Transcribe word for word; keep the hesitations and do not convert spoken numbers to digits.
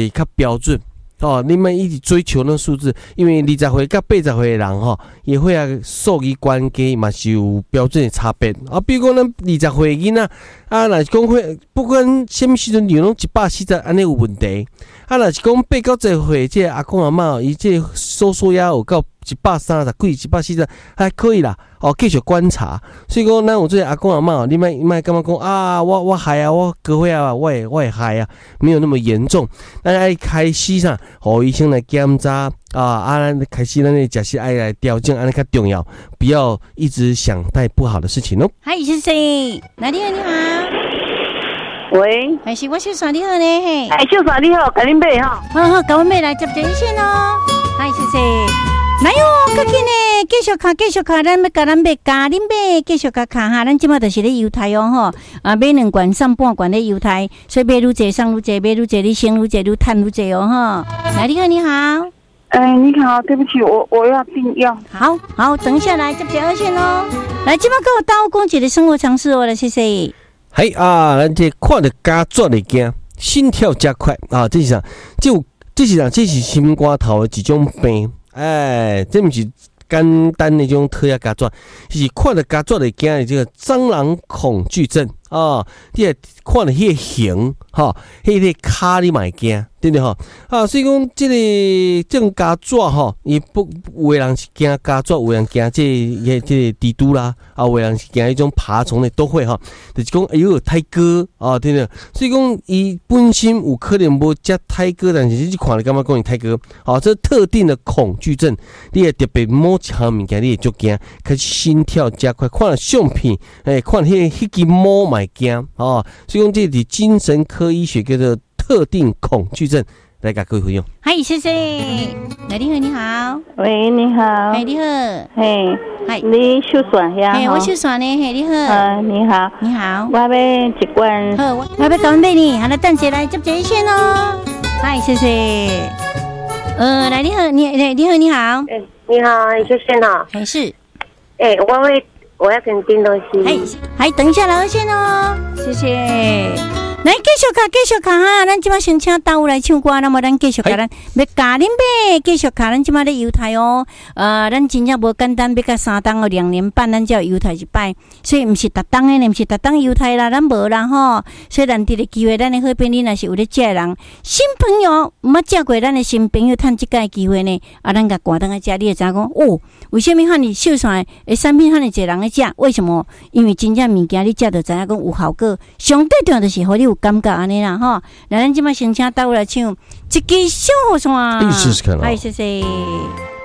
会较标准。哦，你们一直追求那数字，因为二十岁到八十岁的人吼，也会啊，数据关系嘛是有标准的差别。啊，比如讲咱二十岁的囡仔，啊，若是讲会不管什么时阵量拢一百四十，安尼有问题。啊，若是讲八到十岁，这个阿公阿嬷，伊这个收缩压有到一百三十几、一百四十，还可以啦。哦，继续观察。所以讲，咱有这个阿公阿嬷，你莫莫感觉讲啊，我我害啊，我割血啊，我也我也害啊，没有那么严重。咱爱开始啥，互医生来检查啊，啊，咱开始咱的食食爱来调整，安尼较重要，不要一直想带不好的事情哦。 嗨，先生，哪里好？你好。 喂， 还是我小嫂你好呢？嘿， 哎，小嫂你好，甲恁买哈。 好好，甲阮买来接一线哦。嗨，先生。来哟，赶紧呢，继续看，继续看，咱要甲咱买加恁买，继续甲看哈。咱即马就是咧犹太哦吼，啊买两罐送半罐咧犹太，所以买愈济送愈济，买愈济你省愈济，愈赚愈济哦吼。来，你好，你好。 哎，你好，对不起，我我要订药。 好好，等下来接接二线哦。来，即马跟我倒讲一个生活常识哦，来谢谢。 嘿啊，咱这看着加转的惊，心跳加快啊，这是啥？这有这是啥？这是心肝头的一种病。哎，这不是简单的这种特压加转，是看着加转的惊的这个蟑螂恐惧症啊！你也看着迄个形哈，迄个卡你买惊，对不对哈？啊，所以讲这个这种加转哈，伊不有的人是惊加转，有的人惊这个这个蜘蛛啦，啊，有的人是惊一种爬虫类都会哈。就是讲哎呦泰哥啊，对不对？所以讲伊本身有可能无遮泰哥，但是你看了感觉讲伊泰哥，啊，这特定的恐惧症，你会特别某一项物件你会足惊，开始心跳加快，看了相片，哎，看迄迄支猫买惊啊，所以讲这是精神科医学叫做特定恐惧症，来甲各位朋友。 嗨，谢谢。来，你好，你好。 喂，你好。 嗨，你好。 嘿， 嗨， 你秀耍呀？ 嘿，我秀耍呢。嘿，你好。 啊，你好。 你好。 我要一罐。 好，我要搞买你，好了，等下来接接一线哦。嗨，谢谢。呃，来，你好，你你你好，你好。 哎，你好，谢谢呢。 还是。 哎，我会，我要跟订东西。 哎，还等一下来二线哦，谢谢。来继续看，继续看哈，咱即马先请导来唱歌，那么咱继续看咱要加恁买，继续看咱即马咧犹太哦。呃，咱真正无简单，要甲三档哦，两年半咱才有犹太一摆，所以毋是逐档诶，毋是逐档犹太啦，咱无啦吼。所以难得的机会，咱诶好朋友若是有咧食诶人，新朋友毋捌食过咱诶新朋友，趁即个机会呢，啊，咱甲赶登来食，你会知影讲哦，为什么遐尼秀山诶产品遐尼侪人咧食？为什么？因为真正物件你食着知影讲有效果，上最重要就是互你有感觉安尼啦吼，来咱即马先请倒来唱一支小雨伞， 你试试看啊！ 哎，谢谢。